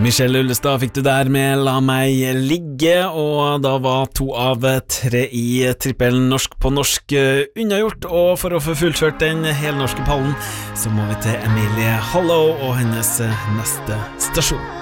Michelle Ullestad fikk du der med La meg ligge, og da var 2 av 3 i trippelen norsk på norsk unnagjort, og for å få fullført den helnorske pallen, så må vi til Emilie Hollow og hennes neste stasjon.